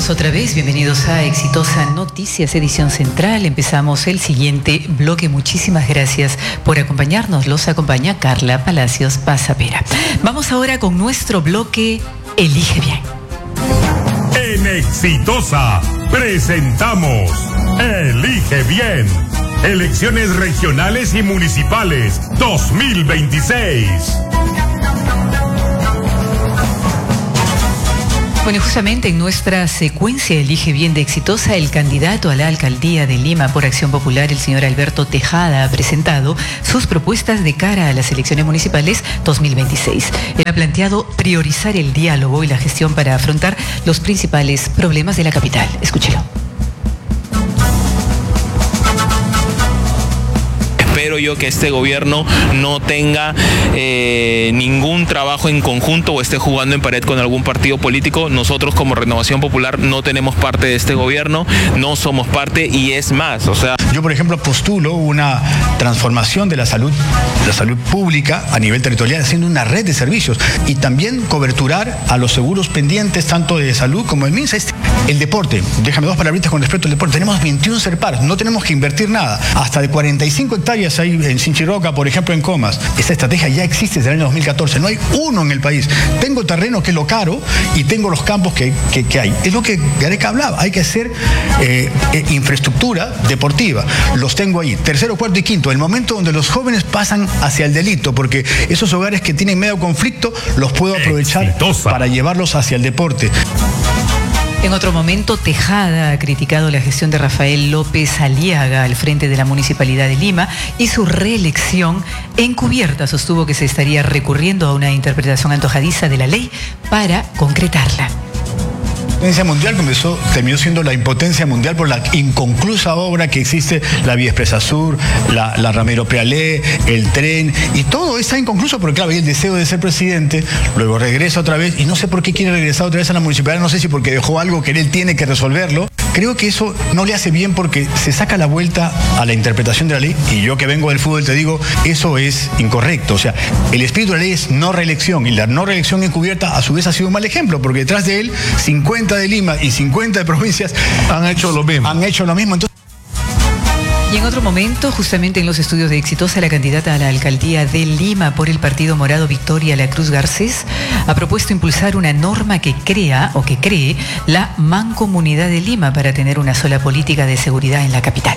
Saludos otra vez, bienvenidos a Exitosa Noticias, edición central. Empezamos el siguiente bloque. Muchísimas gracias por acompañarnos. Los acompaña Carla Palacios Pasapera. Vamos ahora con nuestro bloque Elige Bien. En Exitosa presentamos Elige Bien. Elecciones regionales y municipales 2026. Bueno, justamente en nuestra secuencia Elige Bien de Exitosa, el candidato a la alcaldía de Lima por Acción Popular, el señor Alberto Tejada, ha presentado sus propuestas de cara a las elecciones municipales 2026. Él ha planteado priorizar el diálogo y la gestión para afrontar los principales problemas de la capital. Escúchelo. Espero yo que este gobierno no tenga ningún trabajo en conjunto o esté jugando en pared con algún partido político. Nosotros como Renovación Popular no tenemos parte de este gobierno, no somos parte y es más, o sea... Yo, por ejemplo, postulo una transformación de la salud pública a nivel territorial, haciendo una red de servicios y también coberturar a los seguros pendientes, tanto de salud como del MINSA. El deporte, déjame dos palabritas con respecto al deporte. Tenemos 21 CERPAR, no tenemos que invertir nada. Hasta de 45 hectáreas hay en Sinchiroca, por ejemplo, en Comas. Esta estrategia ya existe desde el año 2014. No hay uno en el país. Tengo terreno que es lo caro y tengo los campos que hay. Es lo que Gareca hablaba. Hay que hacer infraestructura deportiva. Los tengo ahí. Tercero, cuarto y quinto. El momento donde los jóvenes pasan hacia el delito, porque esos hogares que tienen medio conflicto los puedo aprovechar para llevarlos hacia el deporte. En otro momento, Tejada ha criticado la gestión de Rafael López Aliaga al frente de la Municipalidad de Lima y su reelección encubierta. Sostuvo que se estaría recurriendo a una interpretación antojadiza de la ley para concretarla. La impotencia mundial terminó siendo la impotencia mundial por la inconclusa obra que existe, la Vía Expresa Sur, la Ramiro Prealé, el tren, y todo está inconcluso porque, claro, hay el deseo de ser presidente, luego regresa otra vez, y no sé por qué quiere regresar otra vez a la municipalidad, no sé si porque dejó algo que él tiene que resolverlo. Creo que eso no le hace bien porque se saca la vuelta a la interpretación de la ley, y yo que vengo del fútbol te digo, eso es incorrecto. O sea, el espíritu de la ley es no reelección, y la no reelección encubierta a su vez ha sido un mal ejemplo, porque detrás de él 50 de Lima y 50 de provincias han hecho lo mismo. Entonces... Y en otro momento, justamente en los estudios de Exitosa, la candidata a la alcaldía de Lima por el Partido Morado, Victoria La Cruz Garcés, ha propuesto impulsar una norma que cree la Mancomunidad de Lima para tener una sola política de seguridad en la capital.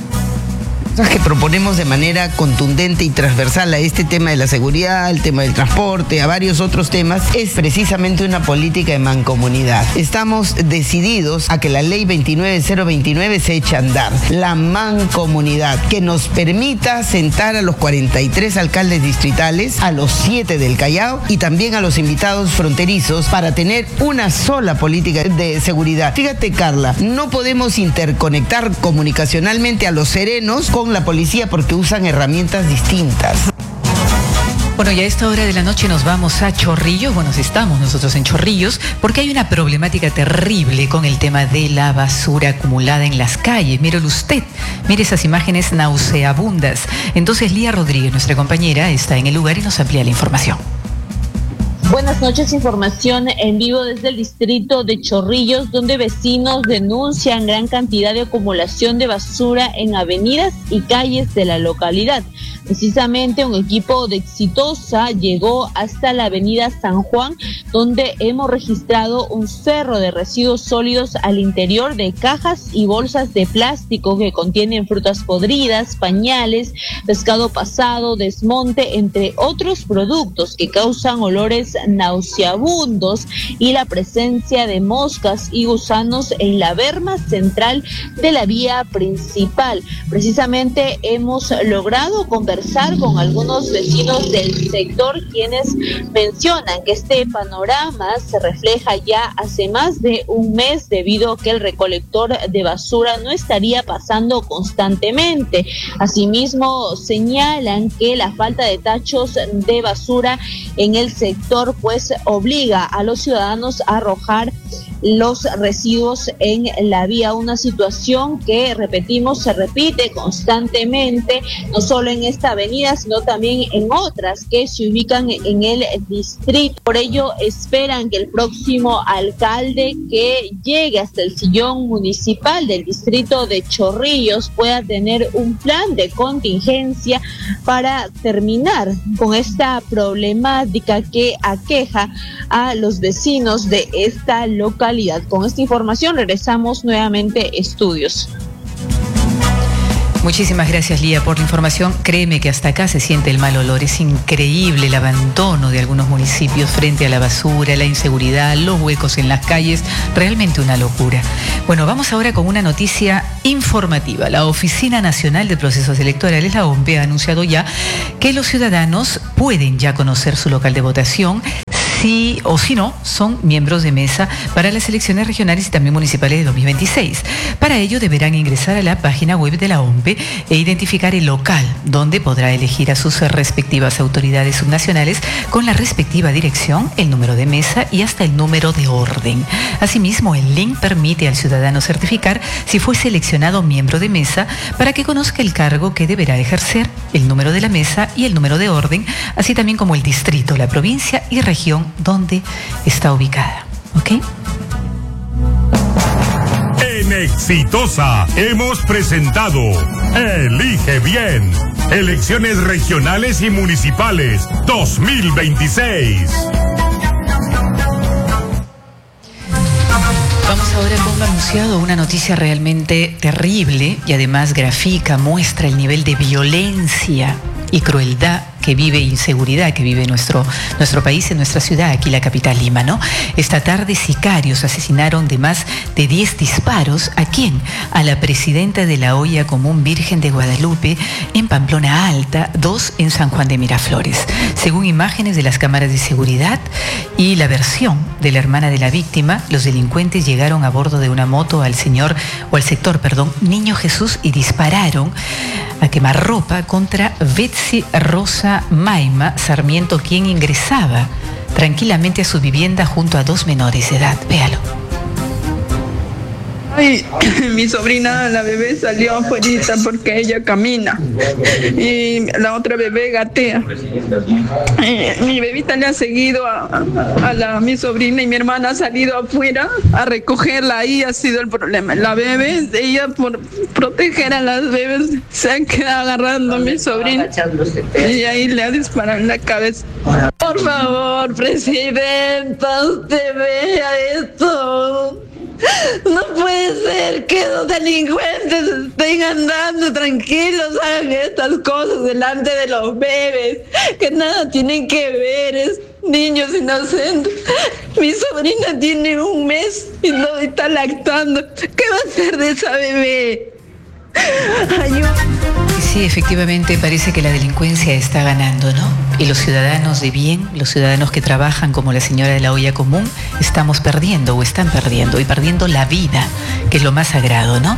Que proponemos de manera contundente y transversal a este tema de la seguridad, el tema del transporte, a varios otros temas, es precisamente una política de mancomunidad. Estamos decididos a que la ley 29029 se eche a andar. La mancomunidad, que nos permita sentar a los 43 alcaldes distritales, a los 7 del Callao y también a los invitados fronterizos para tener una sola política de seguridad. Fíjate, Carla, no podemos interconectar comunicacionalmente a los serenos con la policía porque usan herramientas distintas. Bueno, y a esta hora de la noche nos vamos a Chorrillos. Bueno, estamos nosotros en Chorrillos porque hay una problemática terrible con el tema de la basura acumulada en las calles. Míralo usted, mire esas imágenes nauseabundas. Entonces, Lía Rodríguez, nuestra compañera, está en el lugar y nos amplía la información. Buenas noches, información en vivo desde el distrito de Chorrillos, donde vecinos denuncian gran cantidad de acumulación de basura en avenidas y calles de la localidad. Precisamente un equipo de Exitosa llegó hasta la avenida San Juan, donde hemos registrado un cerro de residuos sólidos al interior de cajas y bolsas de plástico que contienen frutas podridas, pañales, pescado pasado, desmonte, entre otros productos que causan olores nauseabundos y la presencia de moscas y gusanos en la berma central de la vía principal. Precisamente hemos logrado conversar con algunos vecinos del sector, quienes mencionan que este panorama se refleja ya hace más de un mes debido a que el recolector de basura no estaría pasando constantemente. Asimismo, señalan que la falta de tachos de basura en el sector pues obliga a los ciudadanos a arrojar los residuos en la vía, una situación que, repetimos, se repite constantemente, no solo en esta avenida, sino también en otras que se ubican en el distrito. Por ello, esperan que el próximo alcalde que llegue hasta el sillón municipal del distrito de Chorrillos pueda tener un plan de contingencia para terminar con esta problemática que aqueja a los vecinos de esta localidad. Con esta información regresamos nuevamente a estudios. Muchísimas gracias, Lía, por la información. Créeme que hasta acá se siente el mal olor. Es increíble el abandono de algunos municipios frente a la basura, la inseguridad, los huecos en las calles. Realmente una locura. Bueno, vamos ahora con una noticia informativa. La Oficina Nacional de Procesos Electorales, la OMPE, ha anunciado ya que los ciudadanos pueden ya conocer su local de votación, sí o si no, son miembros de mesa para las elecciones regionales y también municipales de 2026. Para ello deberán ingresar a la página web de la OMPE e identificar el local donde podrá elegir a sus respectivas autoridades subnacionales con la respectiva dirección, el número de mesa y hasta el número de orden. Asimismo, el link permite al ciudadano certificar si fue seleccionado miembro de mesa para que conozca el cargo que deberá ejercer, el número de la mesa y el número de orden, así también como el distrito, la provincia y región donde está ubicada. ¿Ok? En Exitosa hemos presentado Elige Bien, elecciones regionales y municipales 2026. Vamos ahora con lo anunciado, una noticia realmente terrible y además grafica, muestra el nivel de violencia y crueldad que vive, inseguridad que vive nuestro país, en nuestra ciudad, aquí la capital Lima, ¿no? Esta tarde sicarios asesinaron de más de 10 disparos. ¿A quién? A la presidenta de la Olla Común Virgen de Guadalupe en Pamplona Alta, 2 en San Juan de Miraflores. Según imágenes de las cámaras de seguridad y la versión de la hermana de la víctima, los delincuentes llegaron a bordo de una moto al sector, Niño Jesús y dispararon a quemarropa contra Betsy Rosa Maima Sarmiento, quien ingresaba tranquilamente a su vivienda junto a 2 menores de edad. Véalo. Ay, mi sobrina, la bebé, salió afuera porque ella camina y la otra bebé gatea. Mi bebita le ha seguido a mi sobrina y mi hermana ha salido afuera a recogerla. Ahí ha sido el problema. La bebé, ella por proteger a las bebés se ha quedado agarrando a mi sobrina y ahí le ha disparado en la cabeza. Por favor, presidenta, usted vea esto. No puede ser que los delincuentes estén andando tranquilos, hagan estas cosas delante de los bebés, que nada tienen que ver, es niños inocentes. Mi sobrina tiene 1 mes y no está lactando. ¿Qué va a hacer de esa bebé? Ayuda. Sí, efectivamente parece que la delincuencia está ganando, ¿no? Y los ciudadanos de bien, los ciudadanos que trabajan como la señora de la Olla Común, estamos perdiendo o están perdiendo y perdiendo la vida, que es lo más sagrado, ¿no?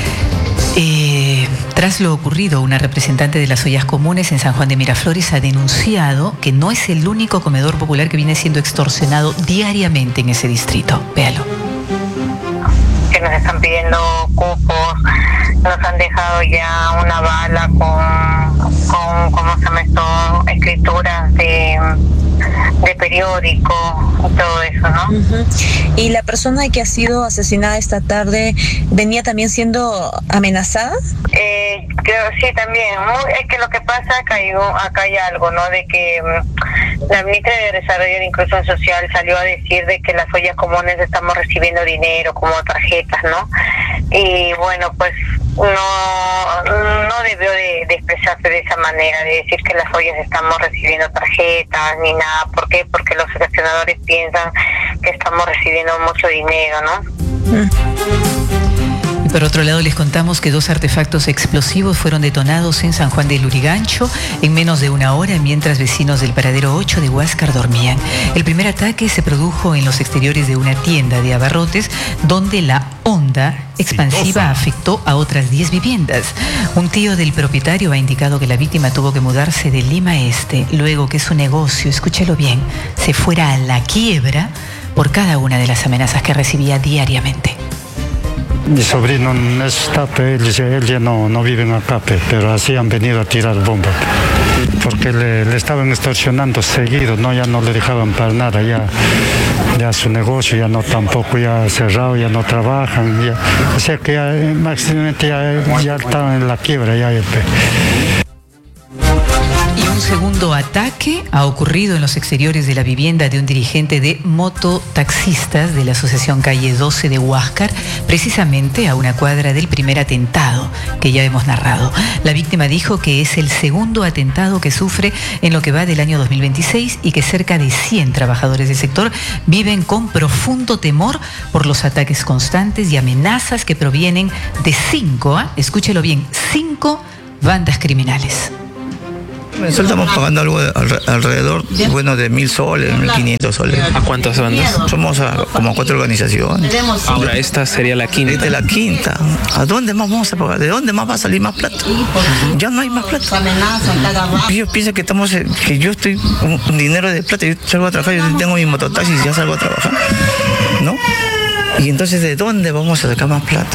Tras lo ocurrido, una representante de las ollas comunes en San Juan de Miraflores ha denunciado que no es el único comedor popular que viene siendo extorsionado diariamente en ese distrito. Véalo. Que nos están pidiendo cupos, nos han dejado ya una bala con ¿cómo se llama esto? Escrituras de periódico y todo eso, ¿no? Uh-huh. ¿Y la persona que ha sido asesinada esta tarde venía también siendo amenazada? Sí, también. Es que lo que pasa acá hay algo, ¿no? De que la ministra de Desarrollo e Inclusión Social salió a decir de que las ollas comunes estamos recibiendo dinero como tarjetas, ¿no? Y bueno, pues no debió de expresarse de esa manera, de decir que las ollas estamos recibiendo tarjetas ni nada. ¿Por qué? Porque los seleccionadores piensan que estamos recibiendo mucho dinero, ¿no? Y por otro lado les contamos que 2 artefactos explosivos fueron detonados en San Juan de Lurigancho en menos de 1 hora mientras vecinos del paradero 8 de Huáscar dormían. El primer ataque se produjo en los exteriores de una tienda de abarrotes donde la onda expansiva afectó a otras 10 viviendas. Un tío del propietario ha indicado que la víctima tuvo que mudarse de Lima Este luego que su negocio, escúchelo bien, se fuera a la quiebra por cada una de las amenazas que recibía diariamente. Mi sobrino está, él ya no vive acá, pero así han venido a tirar bombas, porque le estaban extorsionando seguido, ¿no? Ya no le dejaban para nada, ya su negocio ya no, tampoco ya cerrado, ya no trabajan, ya, o sea que ya máximamente ya estaban en la quiebra ya. Un segundo ataque ha ocurrido en los exteriores de la vivienda de un dirigente de mototaxistas de la Asociación Calle 12 de Huáscar, precisamente a una cuadra del primer atentado que ya hemos narrado. La víctima dijo que es el segundo atentado que sufre en lo que va del año 2026 y que cerca de 100 trabajadores del sector viven con profundo temor por los ataques constantes y amenazas que provienen de 5, escúchelo bien, 5 bandas criminales. Nosotros estamos pagando algo alrededor, de 1.000 soles, 1.500 soles. ¿A cuántas bandas? Somos como 4 organizaciones. Ahora, esta sería la quinta. Esta es la quinta. ¿A dónde más vamos a pagar? ¿De dónde más va a salir más plata? Ya no hay más plata. Ellos piensan que yo estoy con dinero de plata, yo salgo a trabajar, yo tengo mi mototaxi y ya salgo a trabajar, ¿no? Y entonces, ¿de dónde vamos a sacar más plata?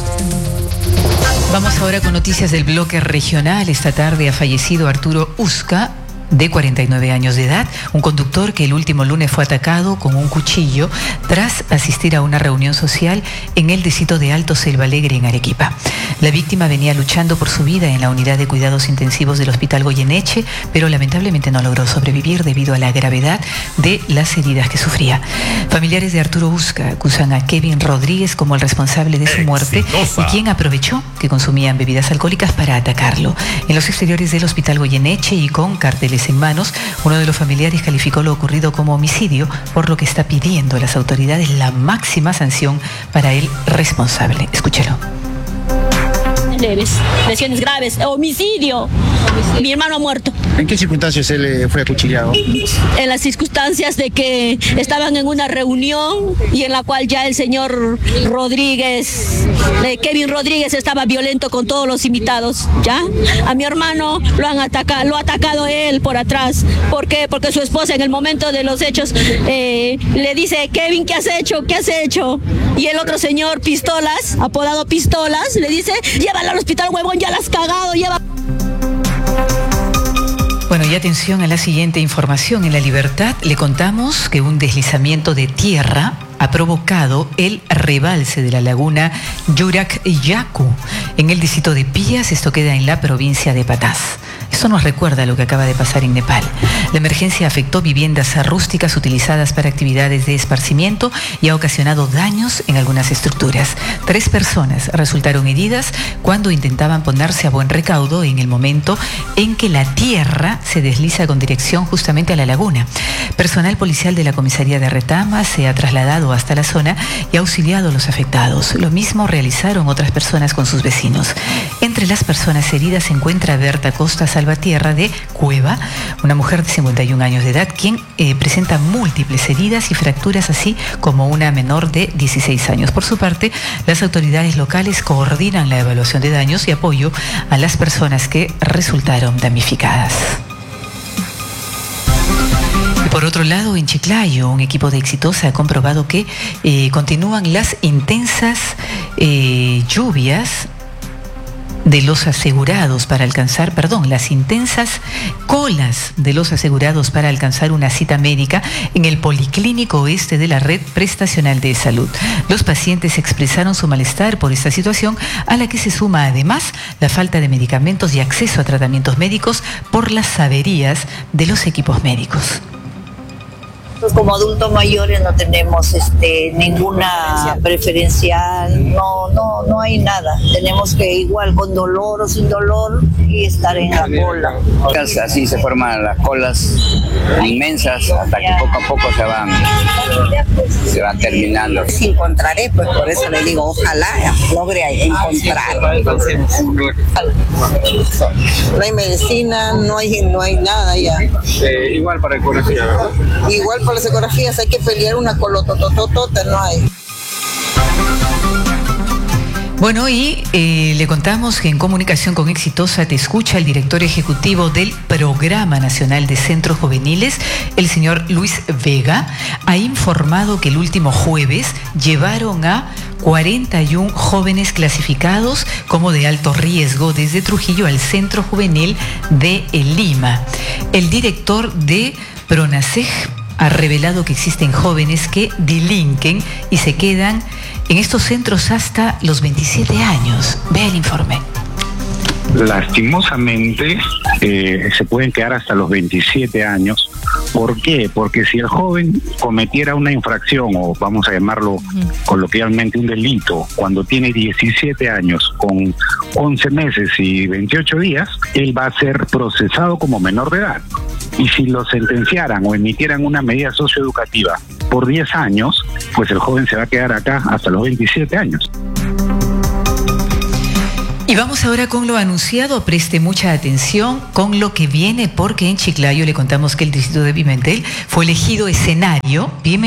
Vamos ahora con noticias del bloque regional. Esta tarde ha fallecido Arturo Usca, de 49 años de edad, un conductor que el último lunes fue atacado con un cuchillo tras asistir a una reunión social en el distrito de Alto Selva Alegre, en Arequipa. La víctima venía luchando por su vida en la unidad de cuidados intensivos del Hospital Goyeneche, pero lamentablemente no logró sobrevivir debido a la gravedad de las heridas que sufría. Familiares de Arturo Usca acusan a Kevin Rodríguez como el responsable de su muerte y quien aprovechó que consumían bebidas alcohólicas para atacarlo. En los exteriores del Hospital Goyeneche y con carteles en manos, uno de los familiares calificó lo ocurrido como homicidio, por lo que está pidiendo a las autoridades la máxima sanción para el responsable. Escúchelo. Leves, lesiones graves, homicidio. Mi hermano ha muerto. ¿En qué circunstancias él fue acuchillado? En las circunstancias de que estaban en una reunión y en la cual ya el señor Rodríguez, Kevin Rodríguez, estaba violento con todos los invitados, ¿ya? A mi hermano lo ha atacado él por atrás. ¿Por qué? Porque su esposa en el momento de los hechos le dice: Kevin, ¿qué has hecho? ¿Qué has hecho? Y el otro señor, Pistolas, apodado Pistolas, le dice: llévala al hospital, huevón, ya la has cagado, lleva. Bueno, y atención a la siguiente información. En La Libertad le contamos que un deslizamiento de tierra ha provocado el rebalse de la laguna Yurak-Yaku en el distrito de Pías. Esto queda en la provincia de Patás. Esto nos recuerda lo que acaba de pasar en Nepal. La emergencia afectó viviendas rústicas utilizadas para actividades de esparcimiento y ha ocasionado daños en algunas estructuras. 3 personas resultaron heridas cuando intentaban ponerse a buen recaudo en el momento en que la tierra se desliza con dirección justamente a la laguna. Personal policial de la comisaría de Retama se ha trasladado hasta la zona y ha auxiliado a los afectados. Lo mismo realizaron otras personas con sus vecinos. Entre las personas heridas se encuentra Berta Costa Salvatierra de Cueva, una mujer de 51 años de edad, quien presenta múltiples heridas y fracturas, así como una menor de 16 años. Por su parte, las autoridades locales coordinan la evaluación de daños y apoyo a las personas que resultaron damnificadas. Por otro lado, en Chiclayo, un equipo de Exitosa ha comprobado que continúan las intensas lluvias de los asegurados para alcanzar, las intensas colas de los asegurados para alcanzar una cita médica en el Policlínico Oeste de la Red Prestacional de Salud. Los pacientes expresaron su malestar por esta situación, a la que se suma además la falta de medicamentos y acceso a tratamientos médicos por las averías de los equipos médicos. Como adultos mayores no tenemos ninguna preferencial, no hay nada. Tenemos que igual con dolor o sin dolor y estar en la cola. Así se forman las colas inmensas hasta que poco a poco se van terminando. Sí encontraré, pues por eso le digo, ojalá logre encontrar. No hay medicina, no hay nada ya. Igual para ecografía, ¿verdad? Igual para las ecografías hay que pelear una colotototota, no hay. Bueno, y le contamos que en comunicación con Exitosa Te Escucha, el director ejecutivo del Programa Nacional de Centros Juveniles, el señor Luis Vega, ha informado que el último jueves llevaron a 41 jóvenes clasificados como de alto riesgo desde Trujillo al Centro Juvenil de Lima. El director de PRONACEJ ha revelado que existen jóvenes que delinquen y se quedan en estos centros hasta los 27 años. Vea el informe. Lastimosamente, se pueden quedar hasta los 27 años. ¿Por qué? Porque si el joven cometiera una infracción, o vamos a llamarlo coloquialmente un delito, cuando tiene 17 años, con 11 meses y 28 días, él va a ser procesado como menor de edad. Y si lo sentenciaran o emitieran una medida socioeducativa por 10 años, pues el joven se va a quedar acá hasta los 27 años. Y vamos ahora con lo anunciado. Preste mucha atención con lo que viene, porque en Chiclayo le contamos que el distrito de Pimentel fue elegido escenario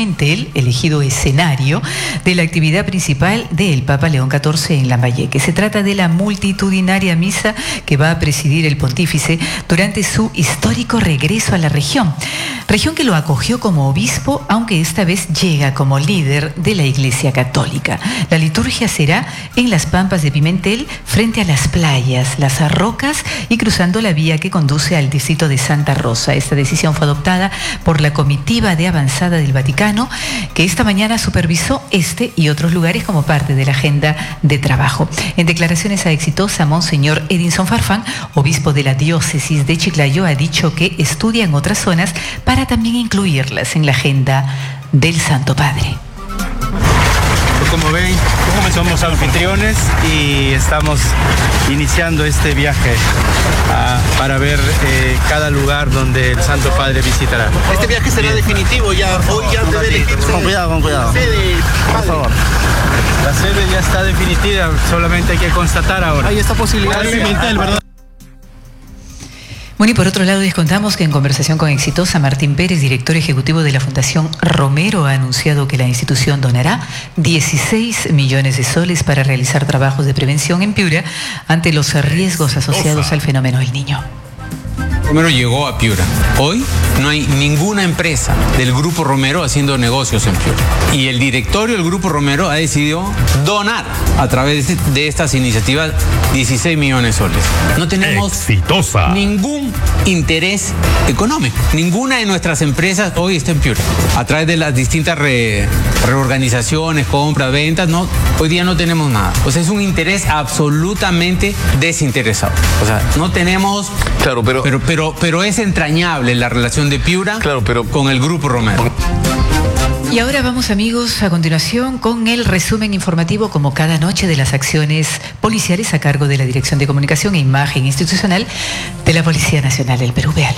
de la actividad principal del Papa León XIV en Lambayeque. Se trata de la multitudinaria misa que va a presidir el pontífice durante su histórico regreso a la región que lo acogió como obispo, aunque esta vez llega como líder de la Iglesia Católica. La liturgia será en las Pampas de Pimentel, frente a las playas, las rocas y cruzando la vía que conduce al distrito de Santa Rosa. Esta decisión fue adoptada por la comitiva de avanzada del Vaticano, que esta mañana supervisó este y otros lugares como parte de la agenda de trabajo. En declaraciones a Exitosa, Monseñor Edinson Farfán, obispo de la diócesis de Chiclayo, ha dicho que estudian otras zonas para también incluirlas en la agenda del Santo Padre. Como ven, somos anfitriones y estamos iniciando este viaje para ver cada lugar donde el Santo Padre visitará. Este viaje será definitivo ya, hoy ya debe elegirse. Con cuidado. Sede, por favor. La sede ya está definitiva, solamente hay que constatar ahora. Hay esta posibilidad de Pimentel, ¿verdad? Bueno, y por otro lado les contamos que en conversación con Exitosa, Martín Pérez, director ejecutivo de la Fundación Romero, ha anunciado que la institución donará 16 millones de soles para realizar trabajos de prevención en Piura ante los riesgos asociados al fenómeno del Niño. Romero llegó a Piura. Hoy no hay ninguna empresa del Grupo Romero haciendo negocios en Piura. Y el directorio del Grupo Romero ha decidido donar a través de estas iniciativas 16 millones de soles. No tenemos ningún interés económico. Ninguna de nuestras empresas hoy está en Piura. A través de las distintas reorganizaciones, compras, ventas, no, hoy día no tenemos nada. O sea, es un interés absolutamente desinteresado. O sea, no tenemos... Claro, pero es entrañable la relación de Piura con el Grupo Romero. Y ahora vamos, amigos, a continuación con el resumen informativo, como cada noche, de las acciones policiales a cargo de la Dirección de Comunicación e Imagen Institucional de la Policía Nacional del Perú. Véalo.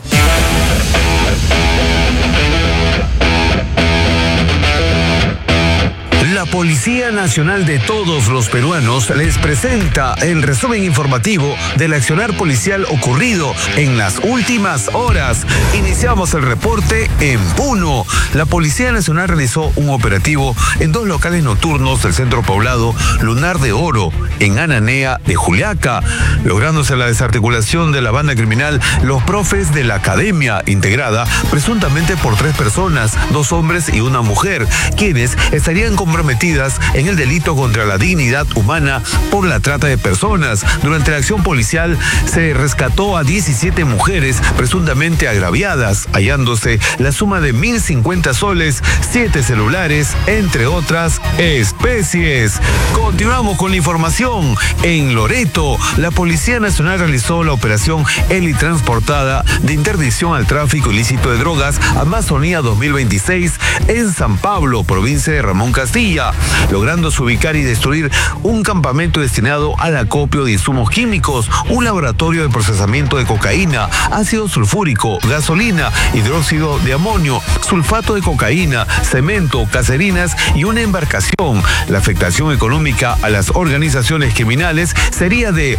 La Policía Nacional de todos los peruanos les presenta el resumen informativo del accionar policial ocurrido en las últimas horas. Iniciamos el reporte en Puno. La Policía Nacional realizó un operativo en 2 locales nocturnos del centro poblado Lunar de Oro, en Ananea de Juliaca, lográndose la desarticulación de la banda criminal Los Profes de la Academia, integrada presuntamente por 3 personas, 2 hombres y una mujer, quienes estarían comprometidas en el delito contra la dignidad humana por la trata de personas. Durante la acción policial se rescató a 17 mujeres presuntamente agraviadas, hallándose la suma de 1.050 soles, 7 celulares, entre otras especies. Continuamos con la información. En Loreto, la Policía Nacional realizó la operación Helitransportada de interdicción al tráfico ilícito de drogas Amazonía 2026 en San Pablo, provincia de Ramón Castilla, lográndose ubicar y destruir un campamento destinado al acopio de insumos químicos, un laboratorio de procesamiento de cocaína, ácido sulfúrico, gasolina, hidróxido de amonio, sulfato de cocaína, cemento, caserinas y una embarcación. La afectación económica a las organizaciones organizaciones criminales sería de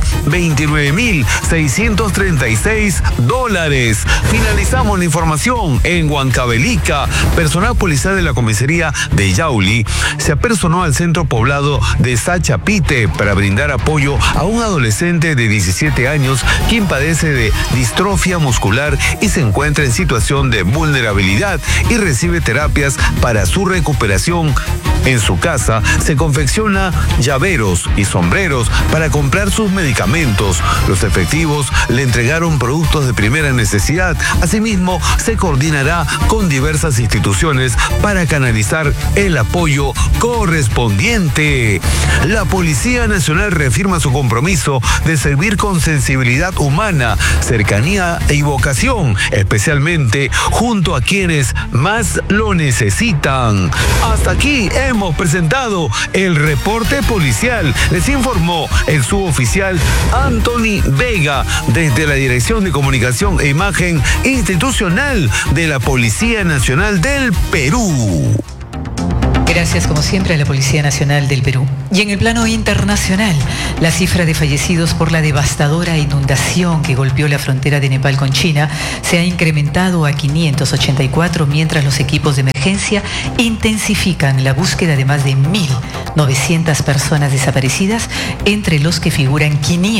$29.636. Finalizamos la información en Huancavelica. Personal policial de la comisaría de Yauli se apersonó al centro poblado de Sachapite para brindar apoyo a un adolescente de 17 años quien padece de distrofia muscular y se encuentra en situación de vulnerabilidad y recibe terapias para su recuperación. En su casa se confecciona llaveros y sombreros para comprar sus medicamentos. Los efectivos le entregaron productos de primera necesidad. Asimismo, se coordinará con diversas instituciones para canalizar el apoyo correspondiente. La Policía Nacional reafirma su compromiso de servir con sensibilidad humana, cercanía y vocación, especialmente junto a quienes más lo necesitan. Hasta aquí hemos presentado el reporte policial. Les informó el suboficial Anthony Vega desde la Dirección de Comunicación e Imagen Institucional de la Policía Nacional del Perú. Gracias, como siempre, a la Policía Nacional del Perú. Y en el plano internacional, la cifra de fallecidos por la devastadora inundación que golpeó la frontera de Nepal con China se ha incrementado a 584, mientras los equipos de emergencia intensifican la búsqueda de más de 1.900 personas desaparecidas, entre los que figuran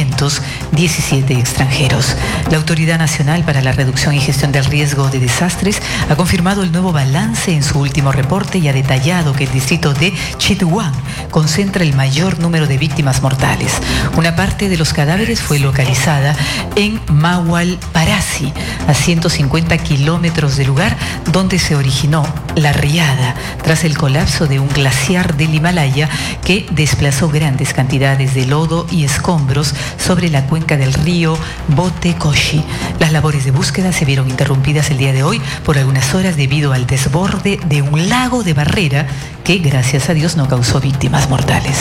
517 extranjeros. La Autoridad Nacional para la Reducción y Gestión del Riesgo de Desastres ha confirmado el nuevo balance en su último reporte y ha detallado que el distrito de Chitwan concentra el mayor número de víctimas mortales. Una parte de los cadáveres fue localizada en Mawalparasi, a 150 kilómetros del lugar donde se originó la riada, tras el colapso de un glaciar del Himalaya que desplazó grandes cantidades de lodo y escombros sobre la cuenca del río Botekoshi. Las labores de búsqueda se vieron interrumpidas el día de hoy por algunas horas debido al desborde de un lago de barrera que, gracias a Dios, no causó víctimas mortales.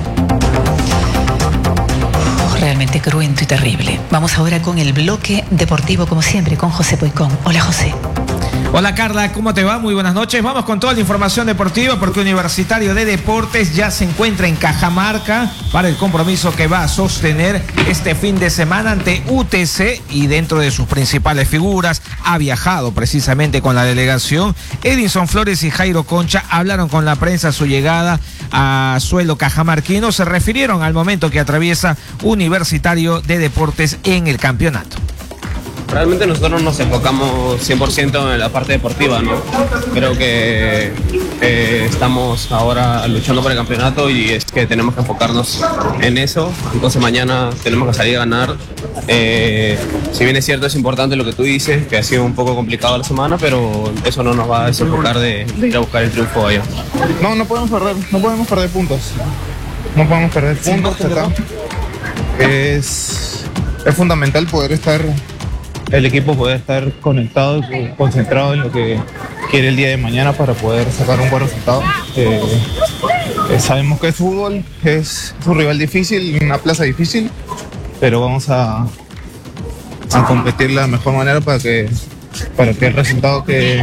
Realmente cruento y terrible. Vamos ahora con el bloque deportivo, como siempre, con José Poicón. Hola, José. Hola, Carla, ¿cómo te va? Muy buenas noches. Vamos con toda la información deportiva porque Universitario de Deportes ya se encuentra en Cajamarca para el compromiso que va a sostener este fin de semana ante UTC, y dentro de sus principales figuras ha viajado precisamente con la delegación. Edinson Flores y Jairo Concha hablaron con la prensa a su llegada a suelo cajamarquino. Se refirieron al momento que atraviesa Universitario de Deportes en el campeonato. Realmente nosotros nos enfocamos 100% en la parte deportiva, ¿no? Creo que estamos ahora luchando por el campeonato y es que tenemos que enfocarnos en eso. Entonces mañana tenemos que salir a ganar. Si bien es cierto, es importante lo que tú dices, que ha sido un poco complicado la semana, pero eso no nos va a desenfocar de ir a buscar el triunfo allá. No podemos perder puntos. No podemos perder puntos. Es fundamental poder estar... El equipo puede estar conectado y concentrado en lo que quiere el día de mañana para poder sacar un buen resultado. Sabemos que es fútbol, es un rival difícil, una plaza difícil, pero vamos a competir de la mejor manera para que el resultado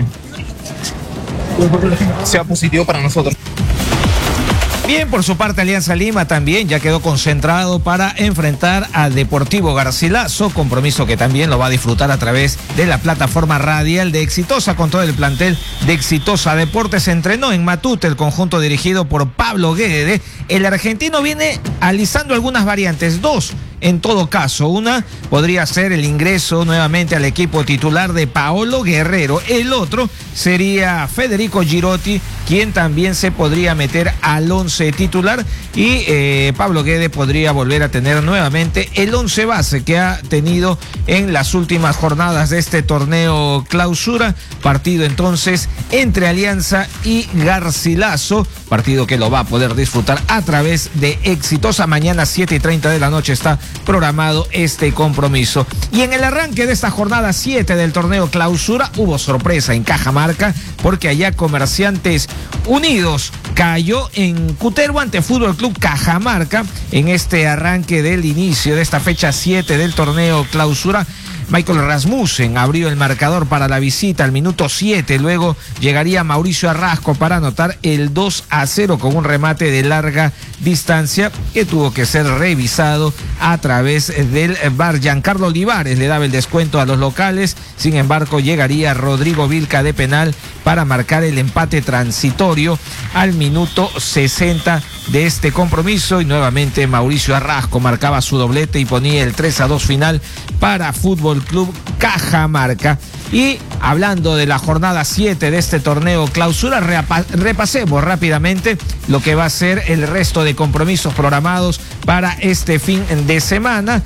sea positivo para nosotros. Bien, por su parte, Alianza Lima también ya quedó concentrado para enfrentar al Deportivo Garcilaso, compromiso que también lo va a disfrutar a través de la plataforma radial de Exitosa. Con todo el plantel de Exitosa Deportes se entrenó en Matute el conjunto dirigido por Pablo Guede. El argentino viene alisando algunas variantes, dos en todo caso. Una podría ser el ingreso nuevamente al equipo titular de Paolo Guerrero. El otro sería Federico Girotti, quien también se podría meter al 11 titular, y Pablo Guede podría volver a tener nuevamente el 11 base que ha tenido en las últimas jornadas de este torneo clausura. Partido entonces entre Alianza y Garcilaso, partido que lo va a poder disfrutar a través de Exitosa. Mañana 7:30 de la noche está programado este compromiso. Y en el arranque de esta jornada 7 del torneo clausura hubo sorpresa en Cajamarca, porque allá Comerciantes Unidos cayó en Cutervo ante Fútbol Club Cajamarca en este arranque del inicio de esta fecha 7 del torneo clausura. Michael Rasmussen abrió el marcador para la visita al minuto 7. Luego llegaría Mauricio Arrasco para anotar el 2-0 con un remate de larga distancia que tuvo que ser revisado a través del VAR. Giancarlo Olivares le daba el descuento a los locales. Sin embargo, llegaría Rodrigo Vilca de penal para marcar el empate transitorio al minuto 60 de este compromiso, y nuevamente Mauricio Arrasco marcaba su doblete y ponía el 3-2 final para Fútbol Club Cajamarca. Y hablando de la jornada 7 de este torneo clausura, repasemos rápidamente lo que va a ser el resto de compromisos programados para este fin de semana,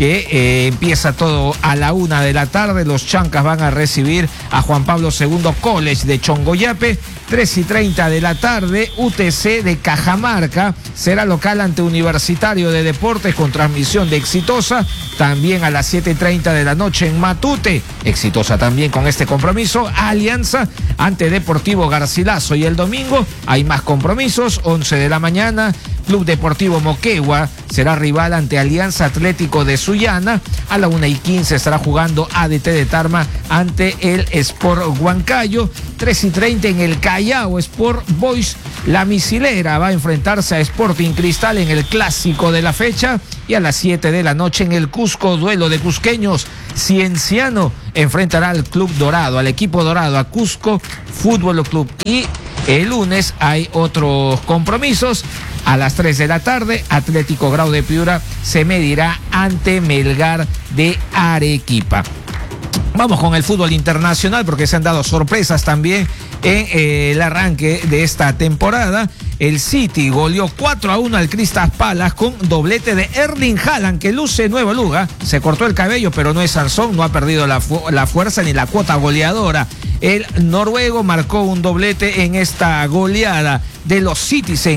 que empieza todo a la 1 de la tarde. Los Chancas van a recibir a Juan Pablo II College de Chongoyape. 3:30 de la tarde, UTC de Cajamarca será local ante Universitario de Deportes con transmisión de Exitosa. También a las 7:30 de la noche en Matute, Exitosa también con este compromiso, Alianza ante Deportivo Garcilaso. Y el domingo hay más compromisos. 11 de la mañana, Club Deportivo Moquegua será rival ante Alianza Atlético de Sullana. A la 1:15 estará jugando ADT de Tarma ante el Sport Huancayo. 3:30 en el Callao, Sport Boys La Misilera va a enfrentarse a Sporting Cristal en el clásico de la fecha. Y a las 7 de la noche en el Cusco, duelo de cusqueños, Cienciano enfrentará al Club Dorado, al equipo dorado, a Cusco Fútbol Club. Y el lunes hay otros compromisos. A las 3 de la tarde, Atlético Grau de Piura se medirá ante Melgar de Arequipa. Vamos con el fútbol internacional porque se han dado sorpresas también en el arranque de esta temporada. El City goleó 4-1 al Crystal Palace con doblete de Erling Haaland, que luce nueva luga. Se cortó el cabello, pero no es Sansón, no ha perdido la fuerza ni la cuota goleadora. El noruego marcó un doblete en esta goleada de los Citizens.